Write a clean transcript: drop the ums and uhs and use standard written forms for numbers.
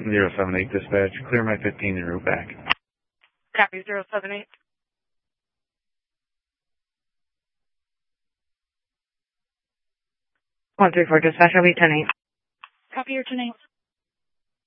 078 dispatch. Clear my 15 and route back. Copy 078. 134 dispatch, I'll be 10-8. Copy your 10-8.